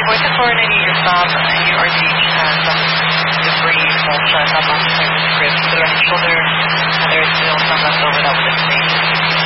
for the coordinator URTH has debris mulch not occupied with script to the right shoulder